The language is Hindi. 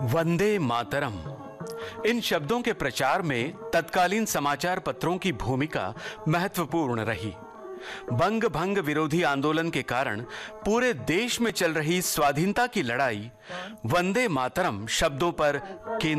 वंदे मातरम। इन शब्दों के प्रचार में तत्कालीन समाचार पत्रों की भूमिका महत्वपूर्ण रही। बंग भंग विरोधी आंदोलन के कारण पूरे देश में चल रही स्वाधीनता की लड़ाई वंदे मातरम शब्दों पर केंद्रित